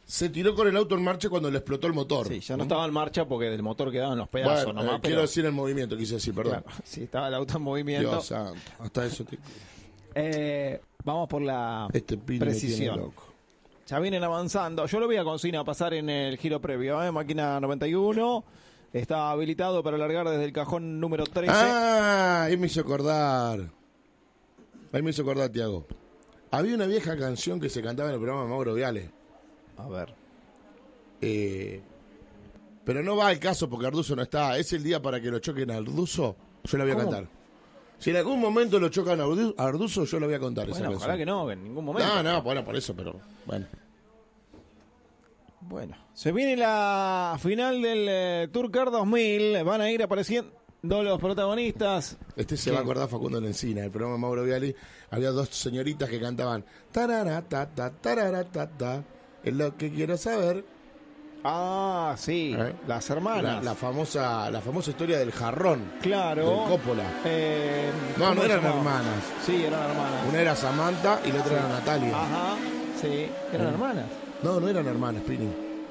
se tiró con el auto en marcha cuando le explotó el motor. Sí, ya no estaba en marcha porque del motor quedaban los pedazos Bueno, nomás. quiero decir el movimiento, quise decir, perdón. Claro, sí, estaba el auto en movimiento. Dios santo, hasta eso Vamos por la este pin me tiene precisión. loco. Ya vienen avanzando. Yo lo vi a Concina pasar en el giro previo. Máquina 91. Está habilitado para largar desde el cajón número 13. Ah, ahí me hizo acordar. Tiago. Había una vieja canción que se cantaba en el programa de Mauro Viale. A ver. Pero no va al caso porque Arduzo no está. Es el día para que lo choquen a Arduzo. Yo la voy a ¿Cómo? cantar. Si en algún momento lo chocan a Arduzo, yo la voy a contar esa Bueno, canción. ojalá que no, en ningún momento. No, bueno, por eso, pero bueno. Bueno, se viene la final del Tour Car 2000. Van a ir apareciendo los protagonistas. Se va a acordar Facundo Lencina, el programa de Mauro Viale. Había dos señoritas que cantaban tararata, tararata, es lo que quiero saber. Ah, sí, las hermanas. La famosa historia del jarrón. Claro. De Coppola. No ¿cómo se eran llamaba? hermanas. Sí, eran hermanas. Una era Samantha y la otra era Natalia. Ajá, sí, eran hermanas. No eran hermanas, Pini.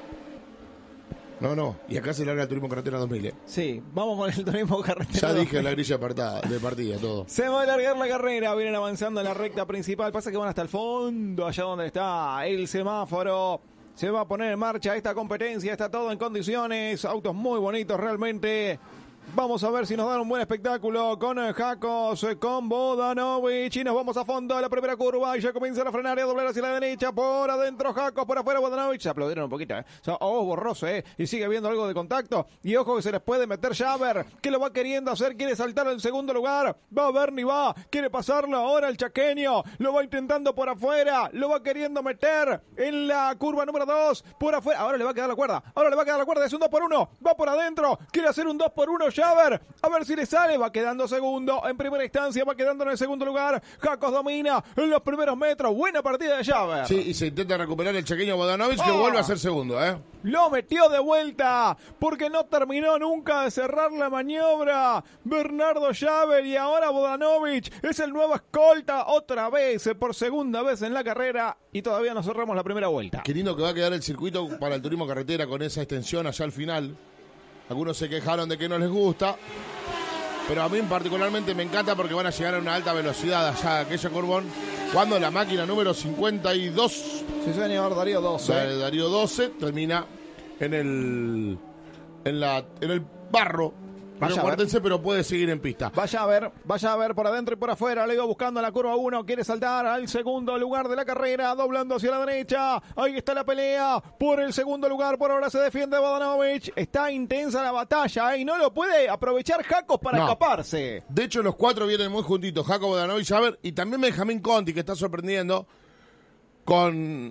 No. Y acá se larga el Turismo Carretera 2000. Sí, vamos con el turismo carretera. Ya dije la grilla de partida, todo. Se va a alargar la carrera, vienen avanzando en la recta principal. Pasa que van hasta el fondo, allá donde está el semáforo. Se va a poner en marcha esta competencia, está todo en condiciones, autos muy bonitos realmente. Vamos a ver si nos dan un buen espectáculo con Jacos, con Vodanovic y nos vamos a fondo a la primera curva y ya comienza a frenar y a doblar hacia la derecha, por adentro Jacos, por afuera Vodanovic. Se aplaudieron un poquito, borroso, y sigue habiendo algo de contacto y ojo que se les puede meter Javer, que lo va queriendo hacer, quiere saltar al segundo lugar, va Berni, quiere pasarlo ahora el chaqueño, lo va intentando por afuera, lo va queriendo meter en la curva número 2, por afuera, ahora le va a quedar la cuerda, es un 2 por 1, va por adentro, quiere hacer un 2 por 1 Javer, a ver si le sale, va quedando segundo, en primera instancia va quedando en el segundo lugar, Jacos domina en los primeros metros, buena partida de Javer. Sí, y se intenta recuperar el chaqueño Vodanovic que vuelve a ser segundo, Lo metió de vuelta, porque no terminó nunca de cerrar la maniobra, Bernardo Javer, y ahora Vodanovic es el nuevo escolta, otra vez, por segunda vez en la carrera, y todavía no cerramos la primera vuelta. Qué lindo que va a quedar el circuito para el Turismo Carretera con esa extensión allá al final. Algunos se quejaron de que no les gusta, pero a mí particularmente me encanta porque van a llegar a una alta velocidad allá aquella curvón, cuando la máquina número 52, sí señor, Darío 12, Darío 12 termina en el barro. Acuérdense, pero puede seguir en pista. Vaya a ver por adentro y por afuera. Le iba buscando la curva 1. Quiere saltar al segundo lugar de la carrera, doblando hacia la derecha. Ahí está la pelea por el segundo lugar. Por ahora se defiende Vodanovic. Está intensa la batalla y no lo puede aprovechar Jacos para escaparse. De hecho, los cuatro vienen muy juntitos. Jaco, Vodanovic, Javer y también Benjamín Conti, que está sorprendiendo con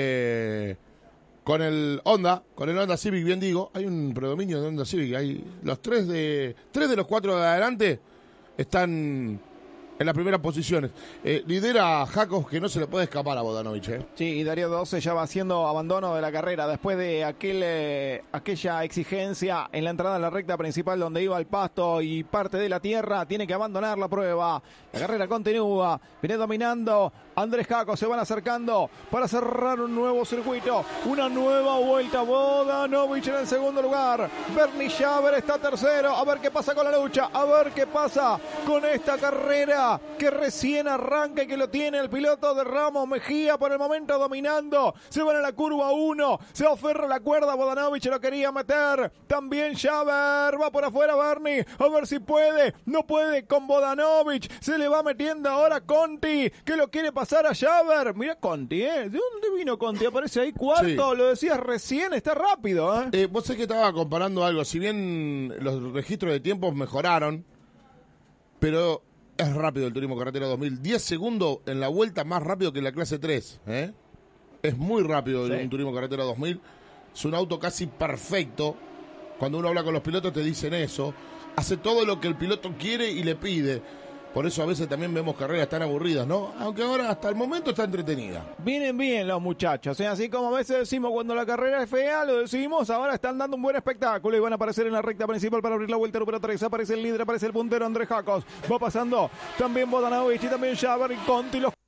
el Honda Civic, bien digo. Hay un predominio de Honda Civic. Hay los tres de los cuatro de adelante están en las primeras posiciones. Lidera a Jacos, que no se le puede escapar a Vodanovic. Sí, y Darío 12 ya va haciendo abandono de la carrera después de aquella exigencia en la entrada a la recta principal donde iba el pasto y parte de la tierra. Tiene que abandonar la prueba. La carrera continúa. Viene dominando Andrés Jacos. Se van acercando para cerrar un nuevo circuito. Una nueva vuelta. Vodanovic en el segundo lugar. Bernie Javer está tercero. A ver qué pasa con la lucha. A ver qué pasa con esta carrera que recién arranca y que lo tiene el piloto de Ramos Mejía por el momento dominando. Se van a la curva 1, se aferra la cuerda, Vodanovic lo quería meter, también Javer, va por afuera Berni, a ver si puede, no puede con Vodanovic, se le va metiendo ahora Conti, que lo quiere pasar a Javer. Mira Conti, ¿de dónde vino Conti? Aparece ahí cuarto, sí. Lo decías recién, está rápido. Vos sabés que estaba comparando algo, si bien los registros de tiempos mejoraron, pero es rápido el Turismo Carretera 2000. 10 segundos en la vuelta más rápido que la clase 3. Es muy rápido un Turismo Carretera 2000. Es un auto casi perfecto. Cuando uno habla con los pilotos te dicen eso. Hace todo lo que el piloto quiere y le pide. Por eso a veces también vemos carreras tan aburridas, ¿no? Aunque ahora hasta el momento está entretenida. Vienen bien los muchachos, así como a veces decimos cuando la carrera es fea, lo decimos, ahora están dando un buen espectáculo y van a aparecer en la recta principal para abrir la vuelta número 3. Aparece el líder, aparece el puntero Andrés Jacos. Va pasando también Vodanovic y también Javer y Conti, los